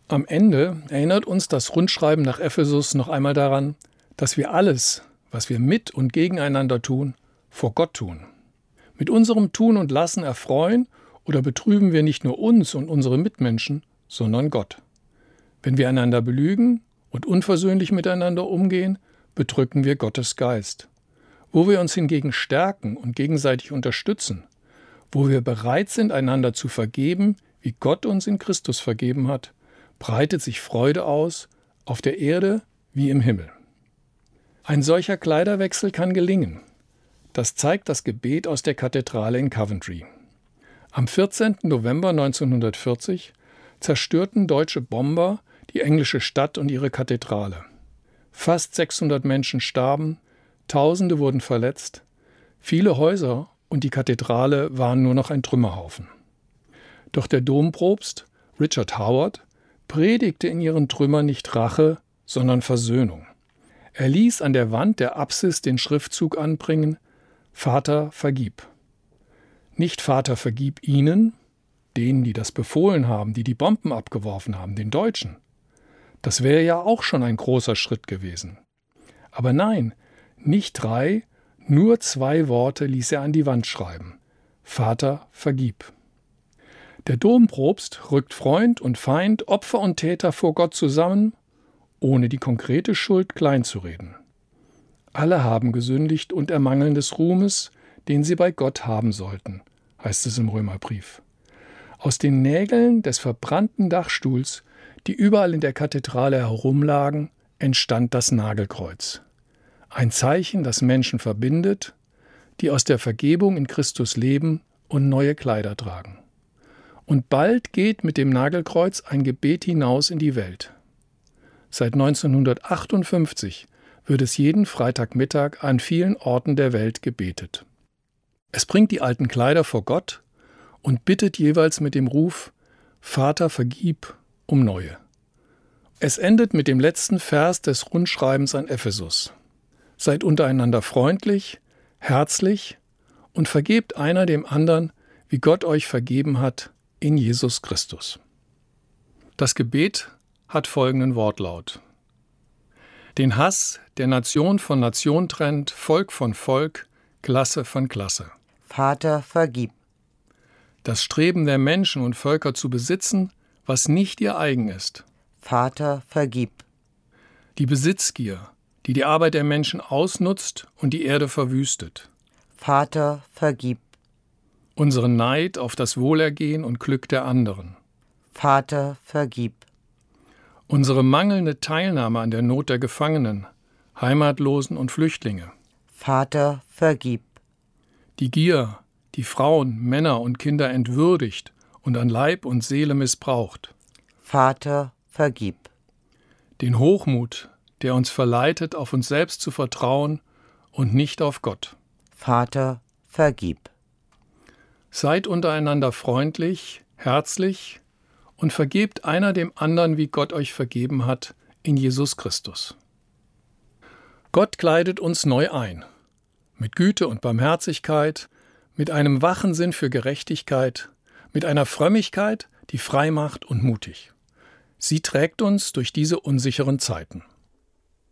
Am Ende erinnert uns das Rundschreiben nach Ephesus noch einmal daran, dass wir alles, was wir mit und gegeneinander tun, vor Gott tun. Mit unserem Tun und Lassen erfreuen oder betrüben wir nicht nur uns und unsere Mitmenschen, sondern Gott. Wenn wir einander belügen und unversöhnlich miteinander umgehen, bedrücken wir Gottes Geist. Wo wir uns hingegen stärken und gegenseitig unterstützen, wo wir bereit sind, einander zu vergeben, wie Gott uns in Christus vergeben hat, breitet sich Freude aus, auf der Erde wie im Himmel. Ein solcher Kleiderwechsel kann gelingen. Das zeigt das Gebet aus der Kathedrale in Coventry. Am 14. November 1940 zerstörten deutsche Bomber die englische Stadt und ihre Kathedrale. Fast 600 Menschen starben, Tausende wurden verletzt, viele Häuser und die Kathedrale waren nur noch ein Trümmerhaufen. Doch der Dompropst, Richard Howard, predigte in ihren Trümmern nicht Rache, sondern Versöhnung. Er ließ an der Wand der Apsis den Schriftzug anbringen: Vater, vergib. Nicht Vater, vergib ihnen, denen, die das befohlen haben, die die Bomben abgeworfen haben, den Deutschen. Das wäre ja auch schon ein großer Schritt gewesen. Aber nein, nicht 3, nur 2 Worte ließ er an die Wand schreiben: Vater, vergib. Der Dompropst rückt Freund und Feind, Opfer und Täter vor Gott zusammen, ohne die konkrete Schuld kleinzureden. Alle haben gesündigt und ermangeln des Ruhmes, den sie bei Gott haben sollten, heißt es im Römerbrief. Aus den Nägeln des verbrannten Dachstuhls, die überall in der Kathedrale herumlagen, entstand das Nagelkreuz. Ein Zeichen, das Menschen verbindet, die aus der Vergebung in Christus leben und neue Kleider tragen. Und bald geht mit dem Nagelkreuz ein Gebet hinaus in die Welt. Seit 1958 wird es jeden Freitagmittag an vielen Orten der Welt gebetet. Es bringt die alten Kleider vor Gott und bittet jeweils mit dem Ruf: Vater, vergib, um neue. Es endet mit dem letzten Vers des Rundschreibens an Ephesus: Seid untereinander freundlich, herzlich und vergebt einer dem anderen, wie Gott euch vergeben hat, in Jesus Christus. Das Gebet hat folgenden Wortlaut: Den Hass, der Nation von Nation trennt, Volk von Volk, Klasse von Klasse. Vater, vergib. Das Streben der Menschen und Völker zu besitzen, was nicht ihr eigen ist. Vater, vergib. Die Besitzgier, die die Arbeit der Menschen ausnutzt und die Erde verwüstet. Vater, vergib. Unseren Neid auf das Wohlergehen und Glück der anderen. Vater, vergib. Unsere mangelnde Teilnahme an der Not der Gefangenen, Heimatlosen und Flüchtlinge. Vater, vergib. Die Gier, die Frauen, Männer und Kinder entwürdigt und an Leib und Seele missbraucht. Vater, vergib. Den Hochmut, der uns verleitet, auf uns selbst zu vertrauen und nicht auf Gott. Vater, vergib. Seid untereinander freundlich, herzlich und vergebt einer dem anderen, wie Gott euch vergeben hat, in Jesus Christus. Gott kleidet uns neu ein, mit Güte und Barmherzigkeit, mit einem wachen Sinn für Gerechtigkeit, mit einer Frömmigkeit, die frei macht und mutig. Sie trägt uns durch diese unsicheren Zeiten.